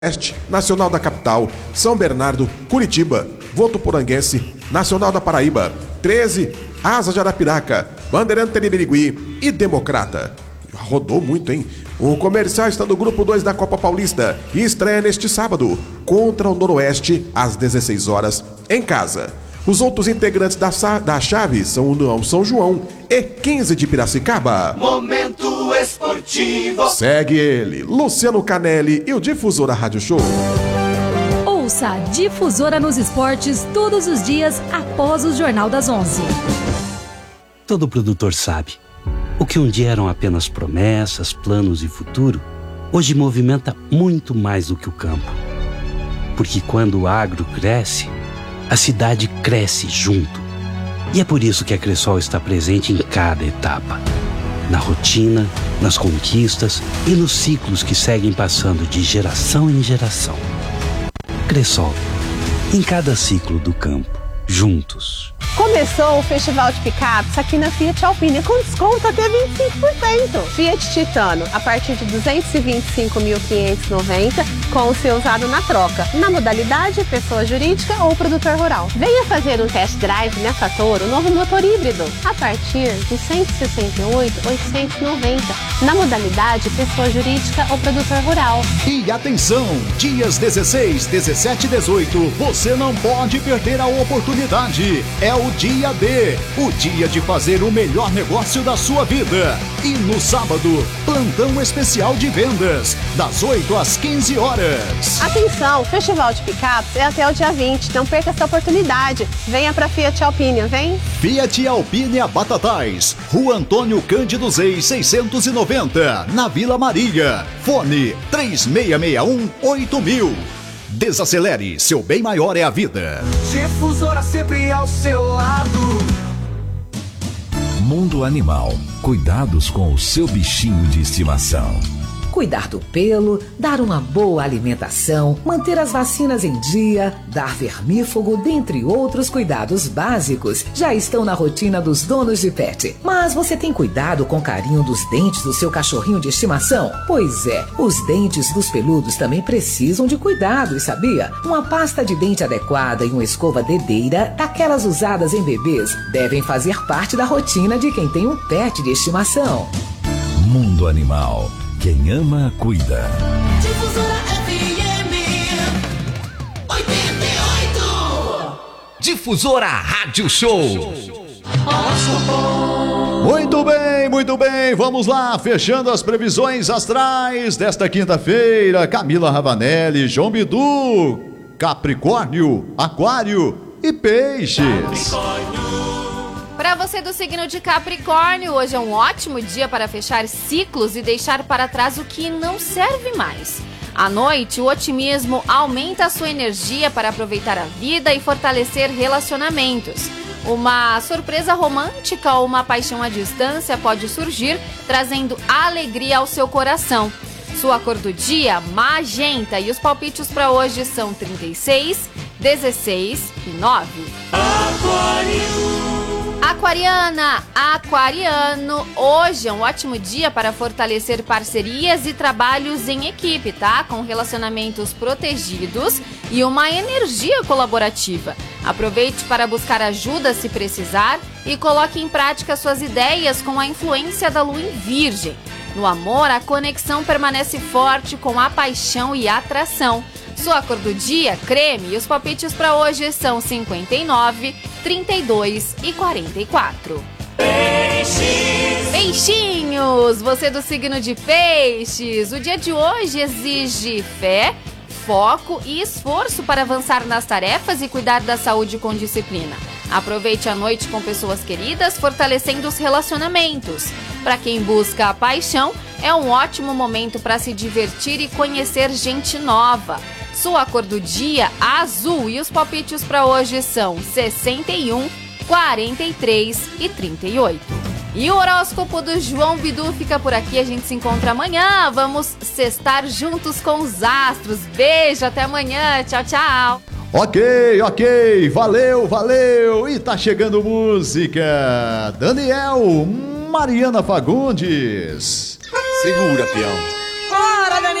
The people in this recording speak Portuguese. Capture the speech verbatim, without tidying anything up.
Oeste, Nacional da Capital, São Bernardo, Curitiba, Votuporanguense, Nacional da Paraíba, treze, Asa de Arapiraca, Bandeirante de Birigui e Democrata. Rodou muito, hein? O Comercial está no grupo dois da Copa Paulista e estreia neste sábado contra o Noroeste às dezesseis horas em casa. Os outros integrantes da, da chave são o São João e quinze de Piracicaba. Momento Esportivo. Segue ele, Luciano Canelli e o Difusora Rádio Show. Ouça a Difusora nos esportes todos os dias após o Jornal das onze. Todo produtor sabe. O que um dia eram apenas promessas, planos e futuro, hoje movimenta muito mais do que o campo. Porque quando o agro cresce, a cidade cresce junto. E é por isso que a Cressol está presente em cada etapa. Na rotina, nas conquistas e nos ciclos que seguem passando de geração em geração. Cressol, em cada ciclo do campo, juntos. Começou o Festival de Picapes aqui na Fiat Alpine com desconto até vinte e cinco por cento. Fiat Titano a partir de duzentos e vinte e cinco mil quinhentos e noventa com o seu usado na troca, na modalidade pessoa jurídica ou produtor rural. Venha fazer um test drive na Fator, o novo motor híbrido, a partir de cento e sessenta e oito mil oitocentos e noventa, na modalidade pessoa jurídica ou produtor rural. E atenção, dias dezesseis, dezessete e dezoito, você não pode perder a oportunidade. É o dia D, o dia de fazer o melhor negócio da sua vida. E no sábado, plantão especial de vendas, das oito às quinze horas. Atenção, Festival de Picapes é até o dia vinte, não perca essa oportunidade. Venha pra Fiat Alpine, vem? Fiat Alpine a Batatais, Rua Antônio Cândido Zeis, seiscentos e noventa, na Vila Maria. Fone três seis seis um, oito mil. Desacelere, seu bem maior é a vida. Difusora sempre ao seu lado. Mundo Animal. Cuidados com o seu bichinho de estimação. Cuidar do pelo, dar uma boa alimentação, manter as vacinas em dia, dar vermífugo, dentre outros cuidados básicos, já estão na rotina dos donos de pet. Mas você tem cuidado com carinho dos dentes do seu cachorrinho de estimação? Pois é, os dentes dos peludos também precisam de cuidados, sabia? Uma pasta de dente adequada e uma escova dedeira, daquelas usadas em bebês, devem fazer parte da rotina de quem tem um pet de estimação. Mundo Animal. Quem ama, cuida. Difusora F M oitenta e oito. Difusora Rádio Show. Muito bem, muito bem, vamos lá, fechando as previsões astrais desta quinta-feira. Camila Ravanelli, João Bidu, Capricórnio, Aquário e Peixes. Para você do signo de Capricórnio, hoje é um ótimo dia para fechar ciclos e deixar para trás o que não serve mais. À noite, o otimismo aumenta a sua energia para aproveitar a vida e fortalecer relacionamentos. Uma surpresa romântica ou uma paixão à distância pode surgir, trazendo alegria ao seu coração. Sua cor do dia, magenta, e os palpites para hoje são trinta e seis, dezesseis e nove. Aquário. Aquariana, aquariano, hoje é um ótimo dia para fortalecer parcerias e trabalhos em equipe, tá? Com relacionamentos protegidos e uma energia colaborativa. Aproveite para buscar ajuda se precisar e coloque em prática suas ideias com a influência da lua em Virgem. No amor, a conexão permanece forte com a paixão e a atração. Sua cor do dia, creme, e os palpites para hoje são cinquenta e nove, trinta e dois e quarenta e quatro. Peixes. Peixinhos, você do signo de Peixes, o dia de hoje exige fé, foco e esforço para avançar nas tarefas e cuidar da saúde com disciplina. Aproveite a noite com pessoas queridas, fortalecendo os relacionamentos. Para quem busca a paixão, é um ótimo momento para se divertir e conhecer gente nova. Sua cor do dia, azul, e os palpites para hoje são sessenta e um, quarenta e três e trinta e oito. E o horóscopo do João Bidu fica por aqui, a gente se encontra amanhã. Vamos sextar juntos com os astros. Beijo, até amanhã, tchau, tchau. Ok, ok, valeu, valeu. E tá chegando música. Daniel, Mariana Fagundes. Segura, peão.